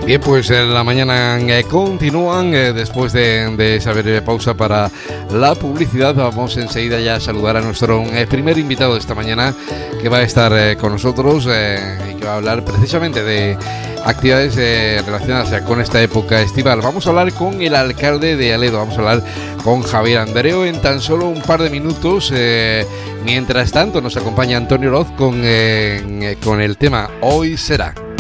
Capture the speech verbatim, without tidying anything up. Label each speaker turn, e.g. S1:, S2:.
S1: Bien, pues en la mañana eh, continúan eh, después de, de esa breve pausa para la publicidad. Vamos enseguida ya a saludar a nuestro eh, primer invitado de esta mañana, que va a estar eh, con nosotros eh, y que va a hablar precisamente de actividades eh, relacionadas con esta época estival. Vamos a hablar con el alcalde de Aledo, vamos a hablar con Javier Andreu en tan solo un par de minutos. Eh, mientras tanto nos acompaña Antonio Oroz con, eh, con el tema Hoy Será.